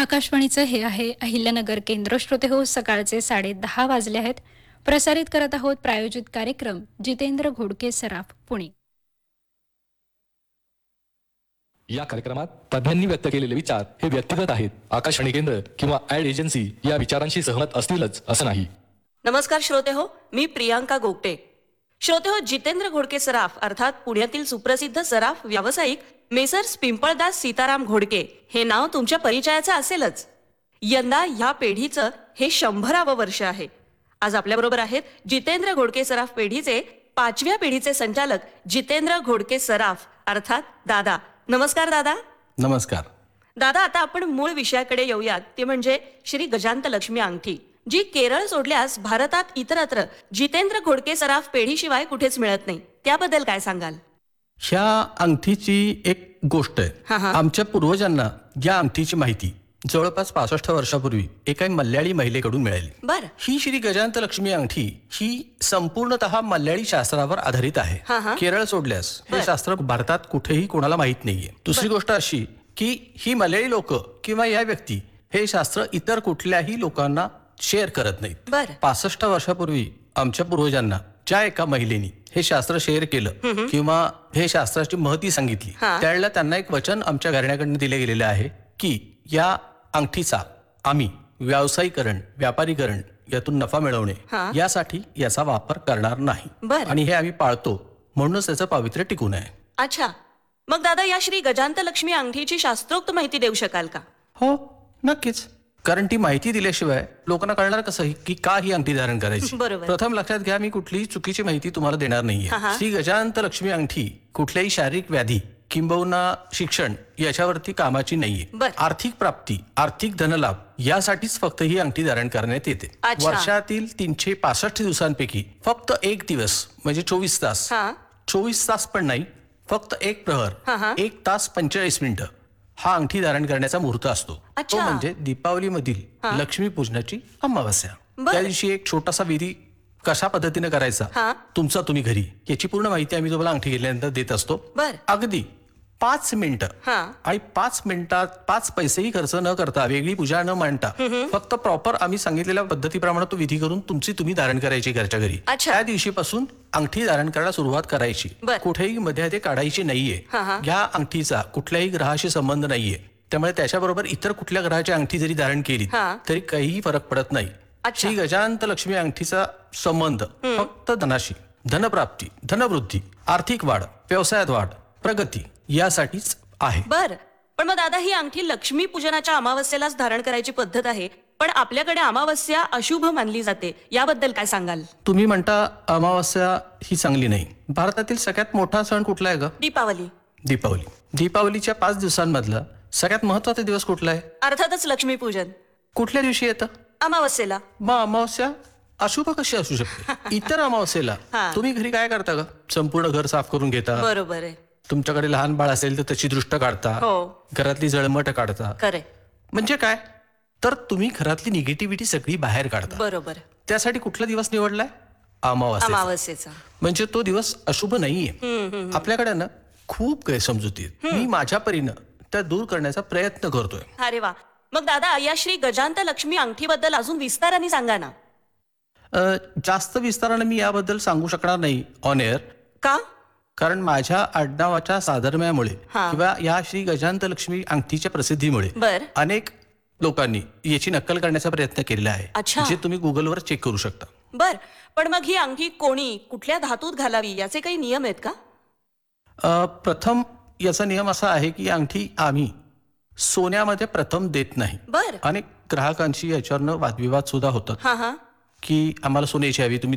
आकाशवाणीचं हे आहे अहिल्यानगर केंद्र. श्रोते हो, सकाळचे 10:30 वाजले आहेत. प्रसारित करत आहोत प्रायोजित कार्यक्रम जितेंद्र घोडके सराफ पुणे. या कार्यक्रमात तज्ञांनी व्यक्त केलेले विचार हे व्यक्तिगत आहेत. आकाशवाणी केंद्र किंवा ॲड एजन्सी या विचारांशी सहमत असतीलच असं नाही. नमस्कार श्रोते हो, मी प्रियांका गोगटे. श्रोते हो, जितेंद्र घोडके सराफ अर्थात पुण्यातील सुप्रसिद्ध सराफ व्यावसायिक मेसर्स पिंपळदास सीताराम घोडके हे नाव तुमच्या परिचयाचं असेलच. यंदा ह्या पेढीचं हे 100वे वर्ष आहे. आज आपल्याबरोबर आहेत जितेंद्र घोडके सराफ पेढीचे 5व्या पिढीचे संचालक जितेंद्र घोडके सराफ अर्थात दादा. नमस्कार दादा. नमस्कार दादा, आता आपण मूळ विषयाकडे येऊयात, ते म्हणजे श्री गजांत लक्ष्मी अंगठी, जी केरळ सोडल्यास भारतात इतरत्र जितेंद्र घोडके सराफ पेढीशिवाय कुठेच मिळत नाही. त्याबद्दल काय सांगाल? ह्या अंगठीची एक गोष्ट आहे. आमच्या पूर्वजांना या अंगठीची माहिती जवळपास 65 वर्षापूर्वी एका मल्याळी महिलेकडून मिळाली. बर. ही श्री गजांत लक्ष्मी अंगठी ही संपूर्णतः मल्याळी शास्त्रावर आधारित आहे. केरळ सोडल्यास हे शास्त्र भारतात कुठेही कोणाला माहित नाहीये. दुसरी गोष्ट अशी की ही मल्याळी लोक किंवा या व्यक्ती हे शास्त्र इतर कुठल्याही लोकांना शेअर करत नाहीत. 65 वर्षापूर्वी आमच्या पूर्वजांना ज्या एका महिलेनी हे शास्त्र शेअर केलं किंवा हे शास्त्राची महती सांगितली, त्यावेळेला त्यांना एक वचन आमच्या घराण्याकडनं दिले गेलेले आहे की या अंगठीचा आम्ही व्यावसायीकरण, व्यापारीकरण, यातून नफा मिळवणे यासाठी याचा वापर करणार नाही. आणि हे आम्ही पाळतो, म्हणूनच त्याचं पावित्र्य टिकून आहे. अच्छा, मग दादा या श्री गजांत लक्ष्मी अंगठीची शास्त्रोक्त माहिती देऊ शकाल का? हो, नक्कीच. कारण ती माहिती दिल्याशिवाय लोकांना कळणार कसं की का ही अंगठी धारण करायची. प्रथम लक्षात घ्या, मी कुठलीही चुकीची माहिती तुम्हाला देणार नाहीये. श्री गजांत लक्ष्मी अंगठी कुठल्याही शारीरिक व्याधी किंबहुना शिक्षण याच्यावरती कामाची नाहीये. आर्थिक प्राप्ती, आर्थिक धनलाभ यासाठीच फक्त ही अंगठी धारण करण्यात येते. वर्षातील 365 दिवसांपैकी फक्त एक दिवस म्हणजे 24 तास पण नाही, फक्त एक प्रहर 1 तास 45 मिनिटं हा अंगठी धारण करण्याचा मुहूर्त असतो. तो म्हणजे दीपावली मधील लक्ष्मी पूजनाची अमावस्या. त्या दिवशी एक छोटासा विधी कशा पद्धतीने करायचा तुमचा तुम्ही घरी, याची पूर्ण माहिती आम्ही तुम्हाला अंगठी घेतल्यानंतर देत असतो. अगदी 5 मिनिटं आणि 5 मिनिटात 5 पैसेही खर्च न करता, वेगळी पूजा न मांडता, फक्त प्रॉपर आम्ही सांगितलेल्या पद्धतीप्रमाणे तो विधी करून तुमची तुम्ही धारण करायची घरच्या घरी. त्या दिवशीपासून अंगठी धारण करायला सुरुवात करायची. कुठेही मध्ये काढायची नाहीये. या अंगठीचा कुठल्याही ग्रहाशी संबंध नाहीये, त्यामुळे त्याच्याबरोबर इतर कुठल्या ग्रहाची अंगठी जरी धारण केली तरी काहीही फरक पडत नाही. श्री गजांत लक्ष्मी अंगठीचा संबंध फक्त धनाशी, धनप्राप्ती, धनवृद्धी, आर्थिक वाढ, व्यवसायात वाढ, प्रगती यासाठीच आहे. बर. पण मग दादा, ही अंगठी लक्ष्मी पूजनाच्या अमावस्येलाच धारण करायची पद्धत आहे, पण आपल्याकडे अमावस्या अशुभ मानली जाते, याबद्दल काय सांगाल? तुम्ही म्हणता अमावस्या ही चांगली नाही. भारतातील सगळ्यात मोठा सण कुठला आहे ग? दीपावली. दीपावलीच्या 5 दिवसांमधला सगळ्यात महत्वाचा दिवस कुठला आहे? अर्थातच लक्ष्मीपूजन. कुठल्या दिवशी येतं? अमावस्येला. मग अमावस्या अशुभ कशी असू शकते? इतर अमावस्येला तुम्ही घरी काय करता ग? संपूर्ण घर साफ करून घेता. बरोबर आहे. तुमच्याकडे लहान बाळ असेल तर त्याची दृष्ट काढता, घरातली जळमट काढता. म्हणजे काय तर तुम्ही घरातली निगेटिव्हिटी सगळी बाहेर काढता. बरोबर. त्यासाठी कुठला दिवस निवडलाय? अमावस्येचा. म्हणजे तो दिवस अशुभ नाहीये. आपल्याकडे ना खूप गैरसमजुती आहेत. मी माझ्या परीनं त्या दूर करण्याचा प्रयत्न करतोय. अरे वा. मग दादा, या श्री गजांत लक्ष्मी अंगठीबद्दल अजून विस्ताराने सांगा ना. जास्त विस्ताराने मी याबद्दल सांगू शकणार नाही ऑन एअर. का? कारण माझ्या आडनावाच्या साधर्म्यामुळे किंवा या श्री गजांत लक्ष्मी अंगठीच्या प्रसिद्धीमुळे अनेक लोकांनी याची नक्कल करण्याचा प्रयत्न केलेला आहे, जे तुम्ही गुगलवर चेक करू शकता. बर. पण मग ही अंगठी कोणी कुठल्या धातूत घालावी याचे काही नियम आहेत का? प्रथम याचा नियम असा आहे की अंगठी आम्ही सोन्यामध्ये प्रथम देत नाही. अनेक ग्राहकांशी याच्यावरनं वादविवाद सुद्धा होतात की आम्हाला सोन्याची हवी, तुम्ही